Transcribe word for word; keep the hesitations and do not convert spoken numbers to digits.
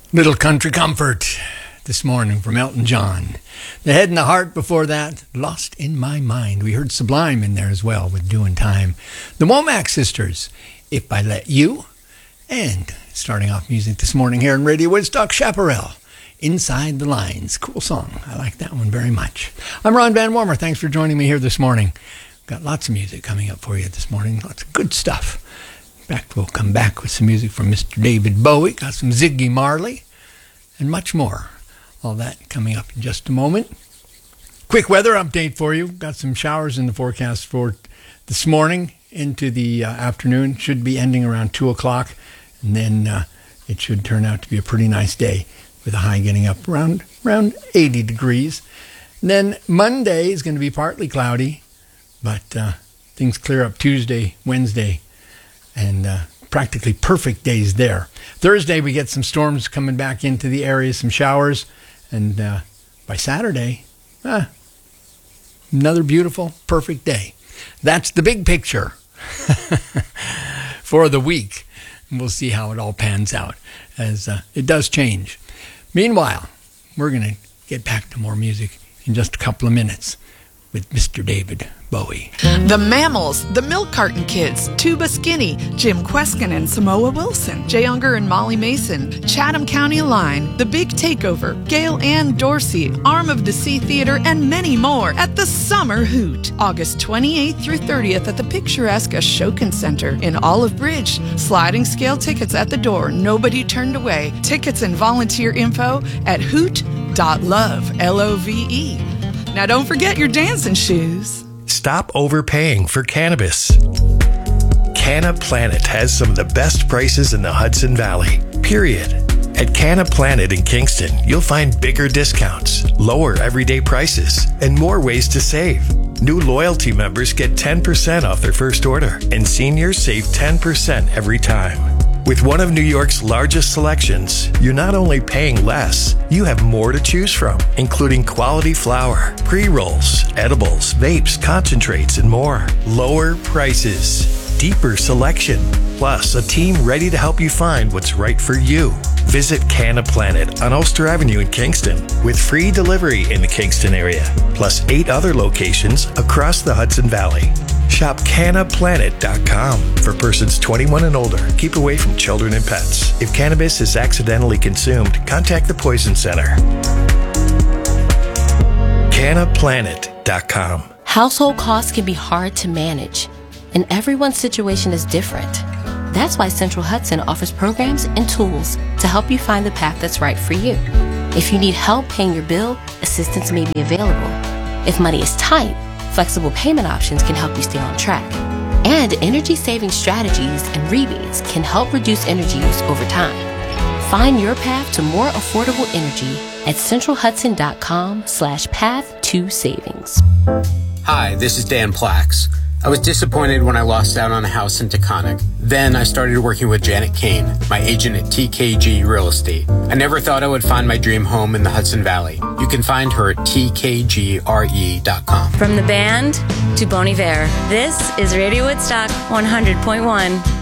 Little Country Comfort this morning from Elton John. The Head and the Heart before that, Lost in My Mind. We heard Sublime in there as well with Doing Time. The Womack Sisters, If I Let You. And starting off music this morning here on Radio Woodstock, Chaparral, Inside the Lines. Cool song. I like that one very much. I'm Ron Van Warmer. Thanks for joining me here this morning. Got lots of music coming up for you this morning. Lots of good stuff. In fact, we'll come back with some music from Mister David Bowie. Got some Ziggy Marley and much more. All that coming up in just a moment. Quick weather update for you. Got some showers in the forecast for this morning into the uh, afternoon. Should be ending around two o'clock. And then uh, it should turn out to be a pretty nice day with a high getting up around, around eighty degrees. And then Monday is going to be partly cloudy, but uh, things clear up Tuesday, Wednesday, and uh, practically perfect days there. Thursday, we get some storms coming back into the area, some showers. And uh, by Saturday, ah, another beautiful, perfect day. That's the big picture for the week. And we'll see how it all pans out as uh, it does change. Meanwhile, we're going to get back to more music in just a couple of minutes with Mister David Bowie. The Mammals, the Milk Carton Kids, Tuba Skinny, Jim Kweskin and Samoa Wilson, Jay Unger and Molly Mason, Chatham County Line, The Big Takeover, Gail Ann Dorsey, Arm of the Sea Theater, and many more at the Summer Hoot, August twenty-eighth through thirtieth at the picturesque Ashokan Center in Olive Bridge. Sliding scale tickets at the door, nobody turned away. Tickets and volunteer info at hoot dot love, L O V E. Now don't forget your dancing shoes. Stop overpaying for cannabis. Canna Planet has some of the best prices in the Hudson Valley, period. At Canna Planet in Kingston, you'll find bigger discounts, lower everyday prices, and more ways to save. New loyalty members get ten percent off their first order, and seniors save ten percent every time. With one of New York's largest selections, you're not only paying less, you have more to choose from, including quality flower, pre-rolls, edibles, vapes, concentrates, and more. Lower prices, deeper selection, plus a team ready to help you find what's right for you. Visit Canna Planet on Ulster Avenue in Kingston with free delivery in the Kingston area, plus eight other locations across the Hudson Valley. Shop canna planet dot com for persons twenty-one and older. Keep away from children and pets. If cannabis is accidentally consumed, contact the Poison Center. canna planet dot com. Household costs can be hard to manage, and everyone's situation is different. That's why Central Hudson offers programs and tools to help you find the path that's right for you. If you need help paying your bill, assistance may be available. If money is tight, flexible payment options can help you stay on track. And energy-saving strategies and rebates can help reduce energy use over time. Find your path to more affordable energy at central hudson dot com slash path to savings. Hi, this is Dan Plax. I was disappointed when I lost out on a house in Taconic. Then I started working with Janet Kane, my agent at T K G Real Estate. I never thought I would find my dream home in the Hudson Valley. You can find her at T K G R E dot com. From the band to Bon Iver, this is Radio Woodstock one hundred point one.